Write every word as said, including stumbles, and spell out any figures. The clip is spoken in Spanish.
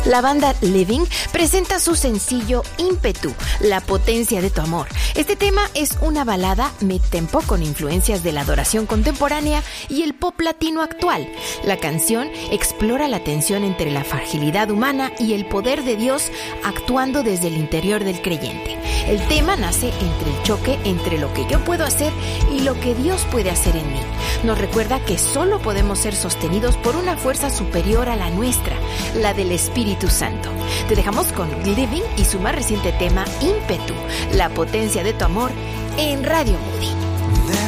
La banda Living presenta su sencillo Ímpetu, la potencia de tu amor. Este tema es una balada mid-tempo con influencias de la adoración contemporánea y el pop latino actual. La canción explora la tensión entre la fragilidad humana y el poder de Dios actuando desde el interior del creyente. El tema nace entre el choque entre lo que yo puedo hacer y lo que Dios puede hacer en mí. Nos recuerda que solo podemos ser sostenidos por una fuerza superior a la nuestra, la del Espíritu Santo. Te dejamos con Living y su más reciente tema, Ímpetu, la potencia de tu amor, en Radio Moody.